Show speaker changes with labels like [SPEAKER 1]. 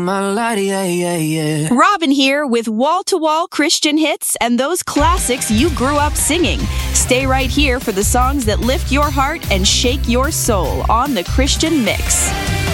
[SPEAKER 1] Robin here with wall-to-wall Christian hits and those classics you grew up singing. Stay right here for the songs that lift your heart and shake your soul on The Christian Mix.